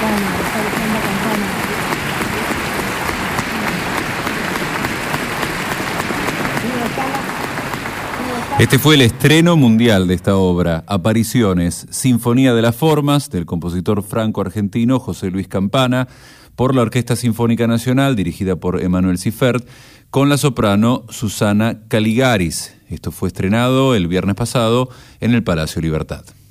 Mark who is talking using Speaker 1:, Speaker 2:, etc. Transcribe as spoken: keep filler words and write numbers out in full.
Speaker 1: campana, está usando campana.
Speaker 2: Este fue el estreno mundial de esta obra, Apariciones, Sinfonía de las Formas, del compositor franco-argentino José Luis Campana, por la Orquesta Sinfónica Nacional, dirigida por Emanuel Sifert, con la soprano Susana Caligaris. Esto fue estrenado el viernes pasado en el Palacio Libertad.